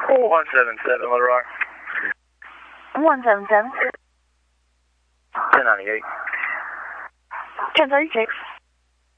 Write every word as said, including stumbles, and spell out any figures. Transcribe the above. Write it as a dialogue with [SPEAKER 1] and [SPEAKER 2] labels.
[SPEAKER 1] one seven seven, Little Rock.
[SPEAKER 2] one seven seven.
[SPEAKER 1] ten ninety-eight.
[SPEAKER 2] ten thirty-six.